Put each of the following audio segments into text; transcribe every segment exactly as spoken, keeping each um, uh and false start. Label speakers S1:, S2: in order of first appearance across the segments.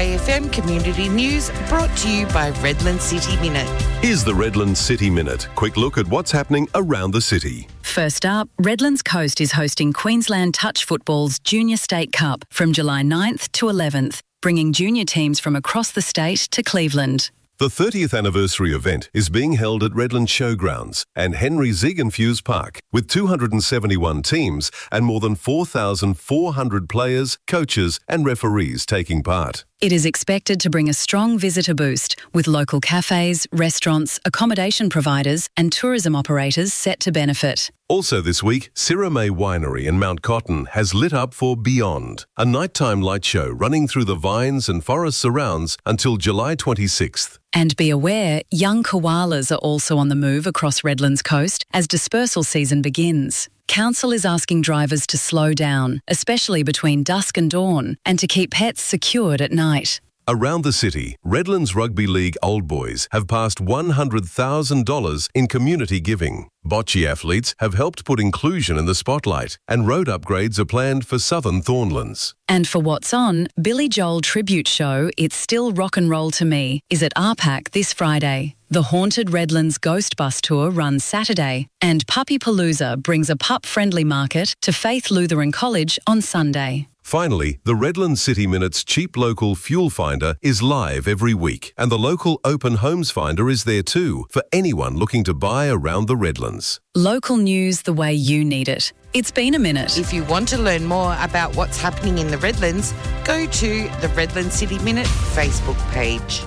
S1: Bay F M Community News brought to you by Redland City Minute.
S2: Here's the Redland City Minute. Quick look at what's happening around the city.
S3: First up, Redlands Coast is hosting Queensland Touch Football's Junior State Cup from July ninth to eleventh, bringing junior teams from across the state to Cleveland.
S2: The thirtieth anniversary event is being held at Redland Showgrounds and Henry Ziegenfuse Park with two hundred seventy-one teams and more than four thousand four hundred players, coaches and referees taking part.
S3: It is expected to bring a strong visitor boost, with local cafes, restaurants, accommodation providers and tourism operators set to benefit.
S2: Also this week, Syrah May Winery in Mount Cotton has lit up for Beyond, a nighttime light show running through the vines and forest surrounds until July twenty-sixth.
S3: And be aware, young koalas are also on the move across Redlands Coast as dispersal season begins. Council is asking drivers to slow down, especially between dusk and dawn, and to keep pets secured at night.
S2: Around the city, Redlands Rugby League Old Boys have passed one hundred thousand dollars in community giving. Bocce athletes have helped put inclusion in the spotlight, and road upgrades are planned for southern Thornlands.
S3: And for What's On, Billy Joel tribute show It's Still Rock and Roll to Me is at R PAC this Friday. The Haunted Redlands Ghost Bus Tour runs Saturday, and Puppy Palooza brings a pup-friendly market to Faith Lutheran College on Sunday.
S2: Finally, the Redland City Minute's cheap local fuel finder is live every week, and the local open homes finder is there too for anyone looking to buy around the Redlands.
S3: Local news the way you need it. It's been a minute.
S1: If you want to learn more about what's happening in the Redlands, go to the Redland City Minute Facebook page.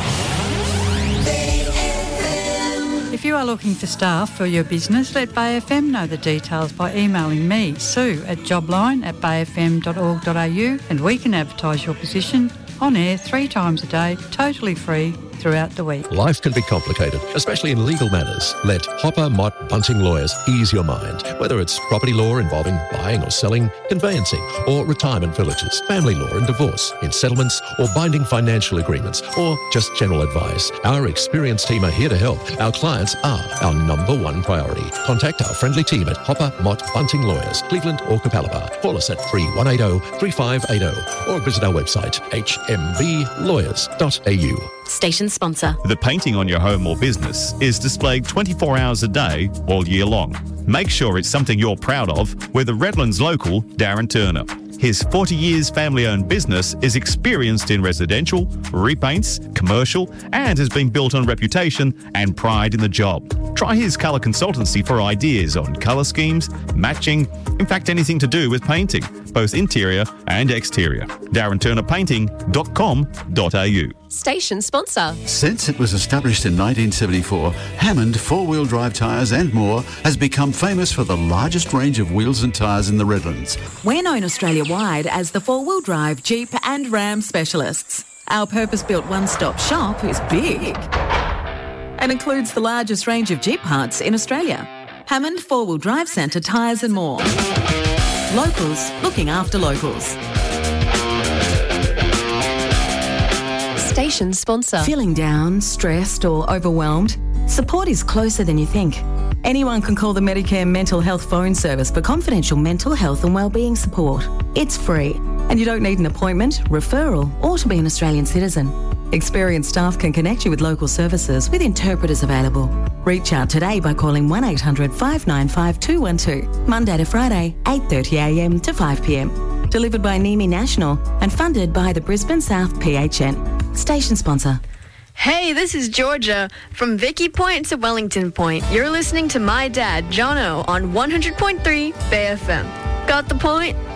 S4: If you are looking for staff for your business, let Bay F M know the details by emailing me, Sue, at jobline at bay f m dot org dot a u, and we can advertise your position on air three times a day, totally free, throughout the week.
S5: Life can be complicated, especially in legal matters. Let Hopper Mott Bunting Lawyers ease your mind. Whether it's property law involving buying or selling, conveyancing, or retirement villages, family law and divorce, in settlements or binding financial agreements, or just general advice, our experienced team are here to help. Our clients are our number one priority. Contact our friendly team at Hopper Mott Bunting Lawyers, Cleveland or Capalaba. Call us at three one eight zero, three five eight zero or visit our website h m b lawyers dot a u.
S3: Station sponsor.
S6: The painting on your home or business is displayed twenty-four hours a day, all year long. Make sure it's something you're proud of with the Redlands local, Darren Turner. His forty years family-owned business is experienced in residential, repaints, commercial, and has been built on reputation and pride in the job. Try his colour consultancy for ideas on colour schemes, matching, in fact anything to do with painting, both interior and exterior. darren turner painting dot com dot a u.
S7: Station sponsor.
S8: Since it was established in nineteen seventy-four, Hammond four-wheel drive tyres and more has become famous for the largest range of wheels and tyres in the Redlands.
S9: We're known Australia-wide as the four-wheel drive, Jeep and Ram specialists. Our purpose-built one-stop shop is big and includes the largest range of Jeep parts in Australia. Hammond Four-Wheel Drive Centre tyres and more. Locals looking after locals.
S7: Station sponsor.
S9: Feeling down, stressed or overwhelmed? Support is closer than you think. Anyone can call the Medicare Mental Health Phone Service for confidential mental health and wellbeing support. It's free, and you don't need an appointment, referral, or to be an Australian citizen. Experienced staff can connect you with local services with interpreters available. Reach out today by calling one eight hundred, five nine five, two one two, Monday to Friday, eight thirty a m to five p m. Delivered by N I M I National and funded by the Brisbane South P H N. Station sponsor.
S10: Hey, this is Georgia from Vicky Point to Wellington Point. You're listening to my dad, Jono, on one hundred point three Bay F M. Got the point?